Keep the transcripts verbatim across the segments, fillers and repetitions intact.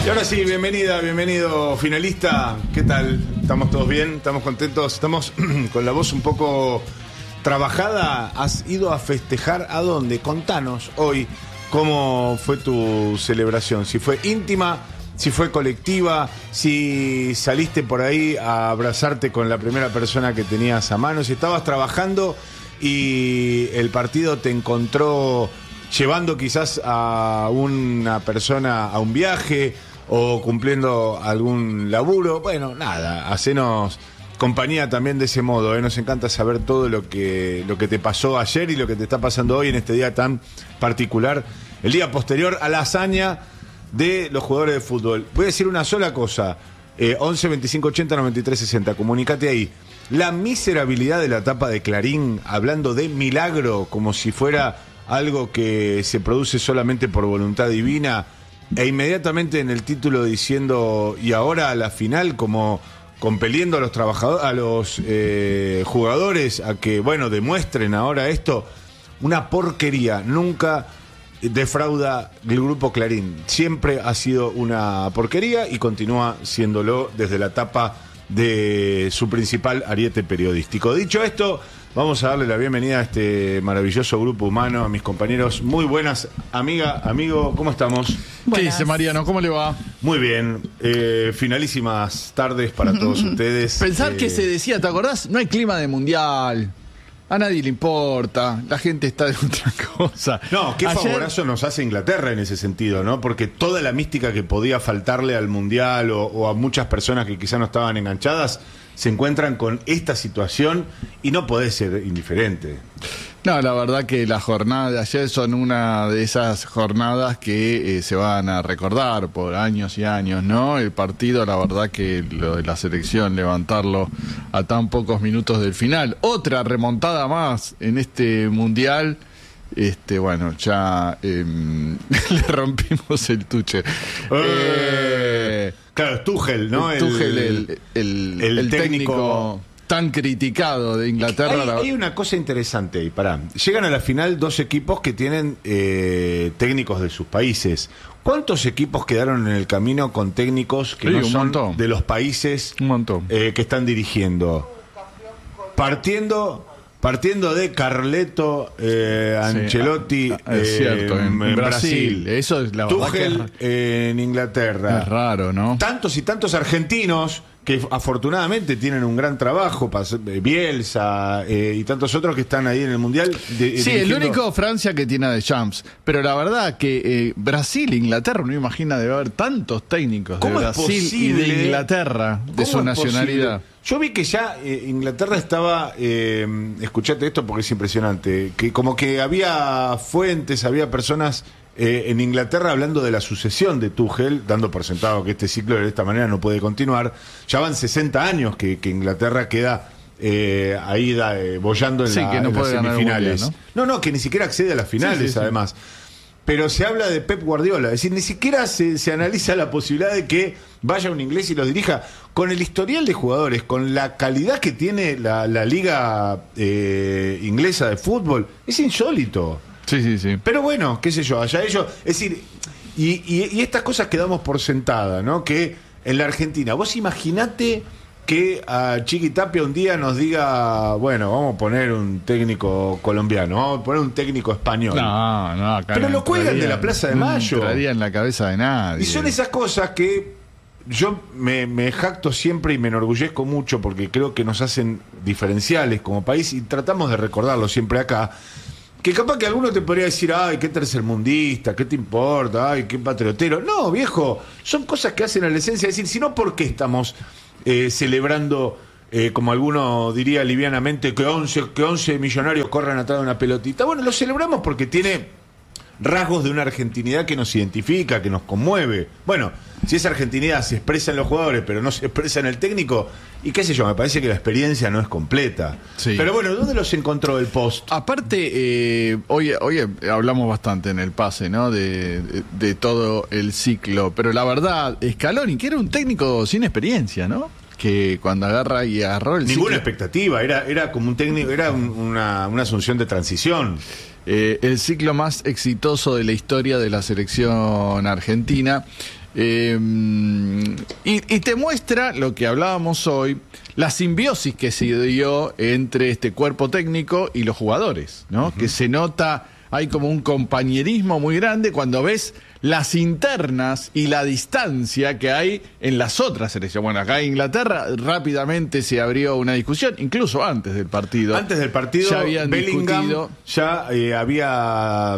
Y ahora sí, bienvenida, bienvenido finalista. ¿Qué tal? ¿Estamos todos bien? ¿Estamos contentos? ¿Estamos con la voz un poco trabajada? ¿Has ido a festejar a dónde? Contanos hoy cómo fue tu celebración. Si fue íntima, si fue colectiva, si saliste por ahí a abrazarte con la primera persona que tenías a mano, si estabas trabajando y el partido te encontró llevando quizás a una persona a un viaje o cumpliendo algún laburo. Bueno, nada, hacenos compañía también de ese modo, ¿eh? Nos encanta saber todo lo que, lo que te pasó ayer y lo que te está pasando hoy en este día tan particular, el día posterior a la hazaña de los jugadores de fútbol. Voy a decir una sola cosa, eh, once, veinticinco, ochenta, noventa y tres, sesenta, comunicate ahí. La miserabilidad de la tapa de Clarín, hablando de milagro, como si fuera algo que se produce solamente por voluntad divina, e inmediatamente en el título diciendo y ahora a la final, como compeliendo a los trabajadores, a los eh, jugadores a que, bueno, demuestren ahora esto. Una porquería. Nunca defrauda el grupo Clarín. Siempre ha sido una porquería y continúa siéndolo desde la tapa de su principal ariete periodístico. Dicho esto, vamos a darle la bienvenida a este maravilloso grupo humano, a mis compañeros. Muy buenas, amiga, amigo, ¿cómo estamos? ¿Qué dice Mariano? ¿Cómo le va? Muy bien, eh, finalísimas tardes para todos ustedes. Pensar eh... que se decía, ¿te acordás? No hay clima de mundial, a nadie le importa, la gente está de otra cosa. No, qué Ayer... favorazo nos hace Inglaterra en ese sentido, ¿no? Porque toda la mística que podía faltarle al mundial o, o a muchas personas que quizás no estaban enganchadas se encuentran con esta situación y no podés ser indiferente. No, la verdad que las jornadas de ayer son una de esas jornadas que eh, se van a recordar por años y años, ¿no? El partido, la verdad que lo de la selección, levantarlo a tan pocos minutos del final. Otra remontada más en este mundial. Este, bueno, ya eh, le rompimos el tuche. Eh, eh, claro, Tuchel, ¿no? El, Tuchel, el, el, el, el técnico, técnico tan criticado de Inglaterra. Hay, la... hay una cosa interesante ahí, pará. Llegan a la final dos equipos que tienen eh, técnicos de sus países. ¿Cuántos equipos quedaron en el camino con técnicos que sí, no son montón. de los países un montón. Eh, que están dirigiendo? Partiendo... Partiendo de Carleto, eh, Ancelotti, sí, es eh, cierto, en, en Brasil. Brasil. Eso es la verdad Tuchel que es, en Inglaterra. Es raro, ¿no? Tantos y tantos argentinos que afortunadamente tienen un gran trabajo, Bielsa eh, y tantos otros que están ahí en el Mundial. De, sí, dirigiendo... el único Francia que tiene a Deschamps. Pero la verdad que eh, Brasil e Inglaterra, no imagina debe haber tantos técnicos de Brasil y de Inglaterra, de su nacionalidad. Posible? Yo vi que ya eh, Inglaterra estaba, eh, escuchate esto porque es impresionante, que como que había fuentes, había personas eh, en Inglaterra hablando de la sucesión de Tuchel, dando por sentado que este ciclo de esta manera no puede continuar. Ya van sesenta años que, que Inglaterra queda eh, ahí da, eh, bollando en, sí, la, que no en las semifinales. Mundial, ¿no? no, no, que ni siquiera accede a las finales, sí, sí, además. Sí. Pero se habla de Pep Guardiola, es decir, ni siquiera se, se analiza la posibilidad de que vaya un inglés y los dirija. Con el historial de jugadores, con la calidad que tiene la, la liga eh, inglesa de fútbol, es insólito. Sí, sí, sí. Pero bueno, qué sé yo, allá ellos... Es decir, y, y, y estas cosas que damos por sentada, ¿no? Que en la Argentina, vos imaginate que a Chiqui Tapia un día nos diga, bueno, vamos a poner un técnico colombiano, vamos a poner un técnico español. No, no, acá pero no lo cuelgan de la Plaza de Mayo. No entraría en la cabeza de nadie. Y son esas cosas que yo me, me jacto siempre y me enorgullezco mucho porque creo que nos hacen diferenciales como país y tratamos de recordarlo siempre acá. Que capaz que alguno te podría decir, ay, qué tercermundista, qué te importa, ay, qué patriotero. No, viejo, son cosas que hacen a la esencia. Es decir, si no, ¿por qué estamos eh, celebrando, eh, como alguno diría livianamente, que once, que once millonarios corran atrás de una pelotita? Bueno, lo celebramos porque tiene rasgos de una argentinidad que nos identifica, que nos conmueve. Bueno, si esa argentinidad se expresa en los jugadores, pero no se expresa en el técnico, y qué sé yo, me parece que la experiencia no es completa. Sí. Pero bueno, ¿dónde los encontró el post? Aparte, eh, hoy, hoy hablamos bastante en el pase, ¿no? De, de, de todo el ciclo, pero la verdad, Scaloni, que era un técnico sin experiencia, ¿no? Que cuando agarra y agarró el Ninguna ciclo... expectativa, era, era como un técnico, era un, una, una asunción de transición. Eh, el ciclo más exitoso de la historia de la selección argentina. Eh, y, y te muestra lo que hablábamos hoy, la simbiosis que se dio entre este cuerpo técnico y los jugadores, ¿no? Uh-huh. Que se nota, hay como un compañerismo muy grande cuando ves las internas y la distancia que hay en las otras selecciones. Bueno, acá en Inglaterra rápidamente se abrió una discusión, incluso antes del partido. Antes del partido, ya habían Bellingham discutido. ya eh, había,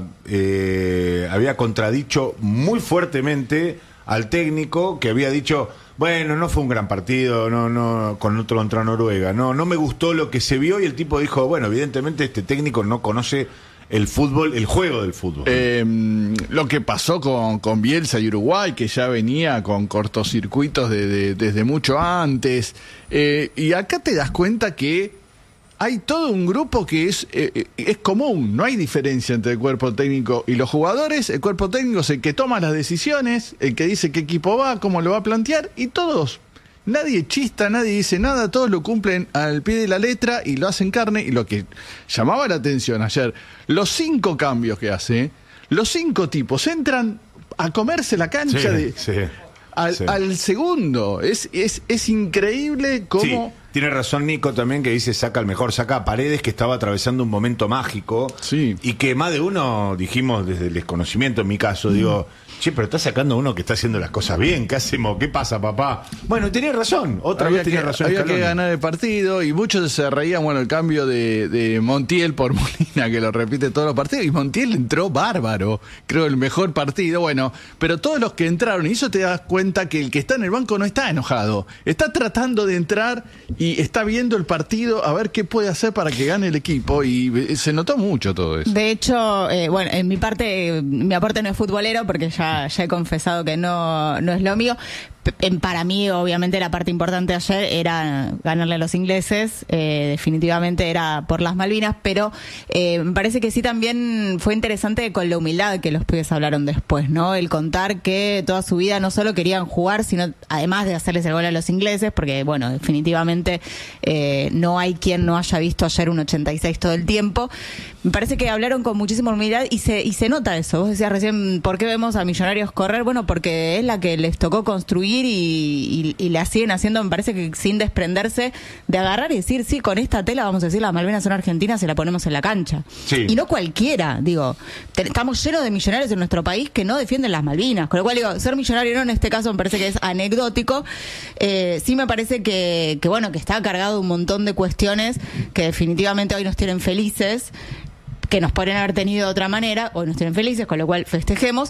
eh, había contradicho muy fuertemente al técnico, que había dicho, bueno, no fue un gran partido, no, no, con otro contra Noruega, no, no me gustó lo que se vio, y el tipo dijo, bueno, evidentemente este técnico no conoce el fútbol, el juego del fútbol. Eh, lo que pasó con, con Bielsa y Uruguay, que ya venía con cortocircuitos de, de, desde mucho antes. Eh, y acá te das cuenta que hay todo un grupo que es, eh, es común, no hay diferencia entre el cuerpo técnico y los jugadores. El cuerpo técnico es el que toma las decisiones, el que dice qué equipo va, cómo lo va a plantear, y todos. Nadie chista, nadie dice nada, todos lo cumplen al pie de la letra y lo hacen carne. Y lo que llamaba la atención ayer, los cinco cambios que hace, los cinco tipos entran a comerse la cancha sí, de, sí, al, sí. al segundo. Es, es, es increíble cómo... Sí, tiene razón Nico también, que dice saca el mejor, saca a Paredes, que estaba atravesando un momento mágico. Sí. Y que más de uno, dijimos desde el desconocimiento en mi caso, mm. digo... Che, pero está sacando uno que está haciendo las cosas bien. ¿Qué hacemos? ¿Qué pasa, papá? Bueno, tenía razón. Otra había vez tenía que, razón. Había Scaloni. que ganar el partido y muchos se reían. Bueno, el cambio de, de Montiel por Molina, que lo repite todos los partidos. Y Montiel entró bárbaro. Creo el mejor partido. Bueno, pero todos los que entraron, y eso te das cuenta que el que está en el banco no está enojado. Está tratando de entrar y está viendo el partido a ver qué puede hacer para que gane el equipo. Y se notó mucho todo eso. De hecho, eh, bueno, en mi parte, mi aporte no es futbolero porque ya, ya he confesado que no, no es lo mío. Para mí, obviamente, la parte importante ayer era ganarle a los ingleses, eh, definitivamente era por las Malvinas, pero eh, me parece que sí también fue interesante con la humildad que los pibes hablaron después, ¿no? El contar que toda su vida no solo querían jugar, sino además de hacerles el gol a los ingleses, porque, bueno, definitivamente eh, no hay quien no haya visto ayer un ochenta y seis todo el tiempo. Me parece que hablaron con muchísima humildad y se, y se nota eso. Vos decías recién, ¿por qué vemos a Millonarios correr? Bueno, porque es la que les tocó construir y, y, y la siguen haciendo, me parece que sin desprenderse de agarrar y decir, sí, con esta tela vamos a decir, las Malvinas son argentinas, se la ponemos en la cancha. Sí. Y no cualquiera, digo, te, estamos llenos de millonarios en nuestro país que no defienden las Malvinas, con lo cual digo, ser millonario no en este caso me parece que es anecdótico. Eh, sí me parece que, que bueno, que está cargado de un montón de cuestiones que definitivamente hoy nos tienen felices, que nos podrían haber tenido de otra manera, hoy nos tienen felices, con lo cual festejemos,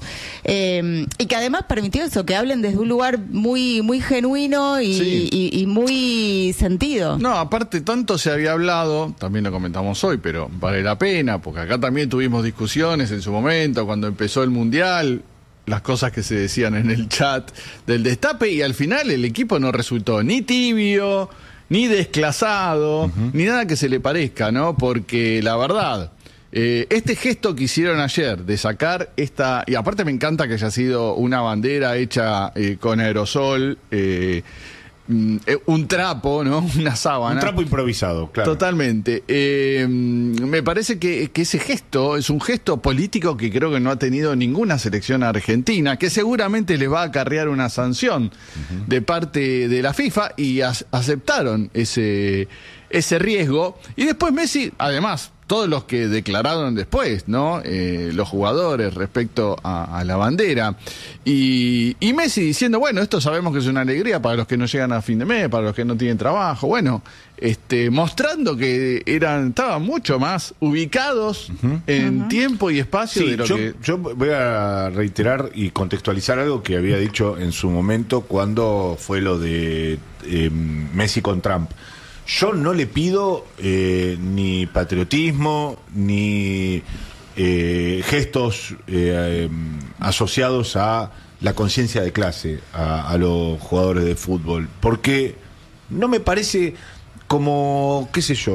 eh, y que además permitió eso, que hablen desde un lugar muy muy genuino y, sí. y, y muy sentido. No, aparte tanto se había hablado, también lo comentamos hoy, pero vale la pena, porque acá también tuvimos discusiones en su momento, cuando empezó el Mundial, las cosas que se decían en el chat del Destape, y al final el equipo no resultó ni tibio, ni desclasado, uh-huh. ni nada que se le parezca, ¿no? Porque la verdad... Eh, este gesto que hicieron ayer de sacar esta, y aparte me encanta que haya sido una bandera hecha eh, con aerosol, eh, mm, un trapo, ¿no? Una sábana. Un trapo improvisado, claro. Totalmente. Eh, me parece que, que ese gesto es un gesto político que creo que no ha tenido ninguna selección argentina, que seguramente le va a acarrear una sanción uh-huh. de parte de la FIFA, y as- aceptaron ese, ese riesgo. Y después Messi, además... todos los que declararon después, ¿no? Eh, los jugadores respecto a, a la bandera. Y, y Messi diciendo, bueno, esto sabemos que es una alegría para los que no llegan a fin de mes, para los que no tienen trabajo. Bueno, este, mostrando que eran, estaban mucho más ubicados uh-huh. en uh-huh. tiempo y espacio sí, de lo yo, que... yo voy a reiterar y contextualizar algo que había dicho en su momento cuando fue lo de eh, Messi con Trump. Yo no le pido eh, ni patriotismo, ni eh, gestos eh, eh, asociados a la conciencia de clase, a, a los jugadores de fútbol, porque no me parece como, qué sé yo,